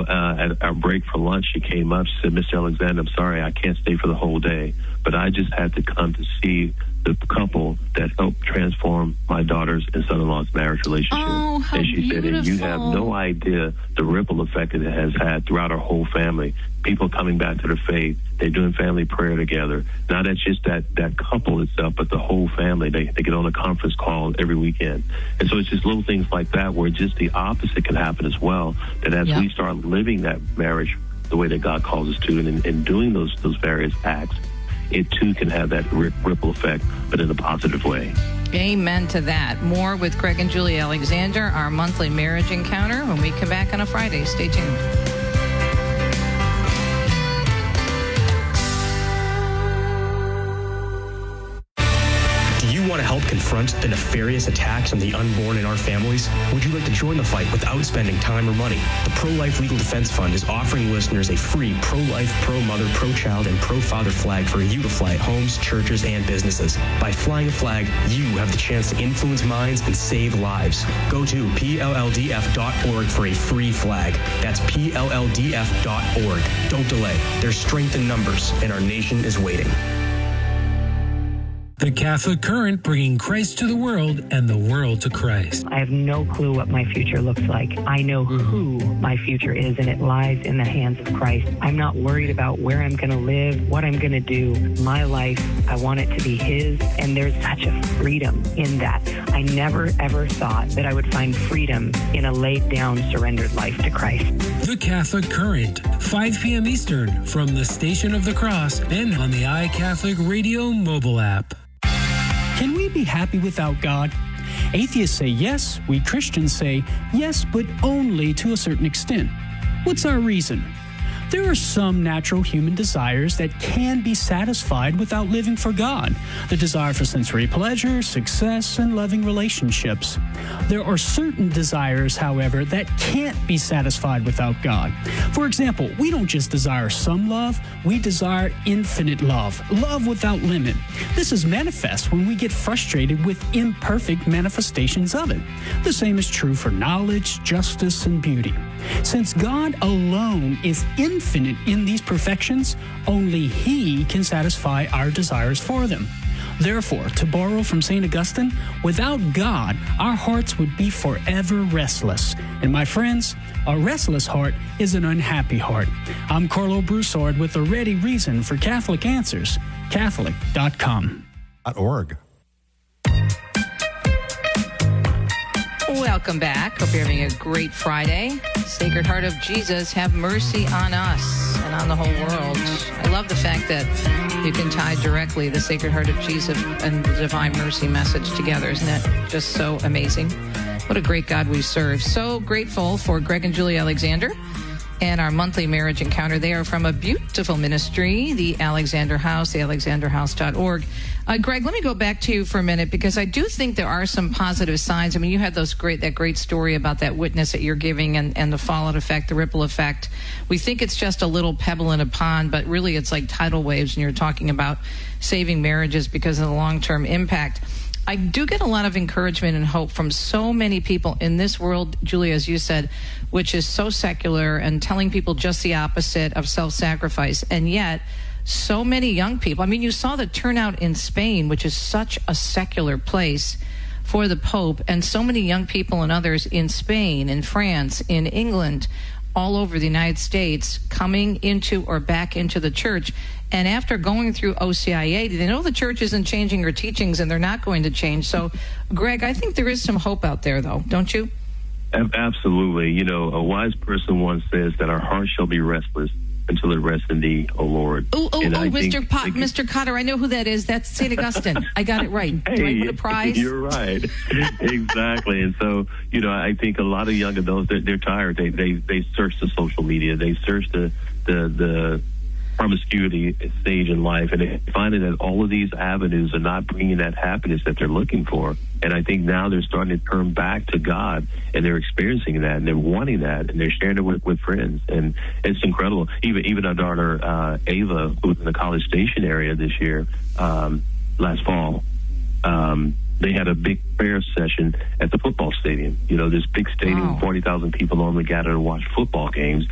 at our break for lunch, she came up. She said, Mr. Alexander, I'm sorry, I can't stay for the whole day, but I just had to come to see the couple that helped transform my daughter's and son-in-law's marriage relationship. Oh, how and she said, and you have no idea the ripple effect that it has had throughout our whole family. People coming back to their faith. They're doing family prayer together. Not that's just that couple itself, but the whole family. They get on a conference call every weekend. And so it's just little things like that where just the opposite can happen as well. That as we start living that marriage the way that God calls us to and doing those various acts, it too can have that ripple effect, but in a positive way. Amen to that. More with Greg and Julie Alexander, our monthly marriage encounter, when we come back on a Friday. Stay tuned. Do you want to help confront the nefarious attacks on the unborn in our families? Would you like to join the fight without spending time or money? The Pro-Life Legal Defense Fund is offering listeners a free pro-life, pro-mother, pro-child, and pro-father flag for you to fly at homes, churches, and businesses. By flying a flag, you have the chance to influence minds and save lives. Go to PLLDF.org for a free flag. That's PLLDF.org. Don't delay. There's strength in numbers, and our nation is waiting. The Catholic Current, bringing Christ to the world and the world to Christ. I have no clue what my future looks like. I know who my future is, and it lies in the hands of Christ. I'm not worried about where I'm going to live, what I'm going to do. My life, I want it to be His, and there's such a freedom in that. I never, ever thought that I would find freedom in a laid-down, surrendered life to Christ. The Catholic Current, 5 p.m. Eastern, from the Station of the Cross and on the iCatholic Radio mobile app. Can we be happy without God? Atheists say yes. We Christians say yes, but only to a certain extent. What's our reason? There are some natural human desires that can be satisfied without living for God. The desire for sensory pleasure, success, and loving relationships. There are certain desires, however, that can't be satisfied without God. For example, we don't just desire some love, we desire infinite love, love without limit. This is manifest when we get frustrated with imperfect manifestations of it. The same is true for knowledge, justice, and beauty. Since God alone is infinite in these perfections, only He can satisfy our desires for them. Therefore, to borrow from St. Augustine, without God, our hearts would be forever restless. And my friends, a restless heart is an unhappy heart. I'm Carlo Broussard with a ready reason for Catholic Answers, Catholic.com. .org. Welcome back. Hope you're having a great Friday. Sacred Heart of Jesus, have mercy on us and on the whole world. I love the fact that you can tie directly the Sacred Heart of Jesus and the Divine Mercy message together. Isn't that just so amazing? What a great God we serve. So grateful for Greg and Julie Alexander and our monthly marriage encounter. They are from a beautiful ministry, the Alexander House, thealexanderhouse.org. Greg, let me go back to you for a minute, because I do think there are some positive signs. I mean, you had that great story about that witness that you're giving and the fallout effect, the ripple effect. We think it's just a little pebble in a pond, but really it's like tidal waves, and you're talking about saving marriages because of the long-term impact. I do get a lot of encouragement and hope from so many people in this world, Julie, as you said, which is so secular and telling people just the opposite of self-sacrifice. And yet, so many young people, I mean, you saw the turnout in Spain, which is such a secular place, for the Pope, and so many young people and others in Spain, in France, in England, all over the United States, coming into or back into the church. And after going through OCIA, they know the church isn't changing her teachings, and they're not going to change. So, Greg, I think there is some hope out there, though, don't you? Absolutely. You know, a wise person once says that our hearts shall be restless until it rests in thee, O Lord. Mr. Cotter, I know who that is. That's St. Augustine. I got it right. Hey, do I win a prize? You're right. Exactly. And so, you know, I think a lot of young adults, they're tired. They search the social media. They search the promiscuity stage in life, and they're finding that all of these avenues are not bringing that happiness that they're looking for. And I think now they're starting to turn back to God, and they're experiencing that, and they're wanting that, and they're sharing it with friends. And it's incredible. Even our daughter, Ava, who was in the College Station area this year, last fall, they had a big prayer session at the football stadium. You know, this big stadium, 40,000 people normally gather to watch football games.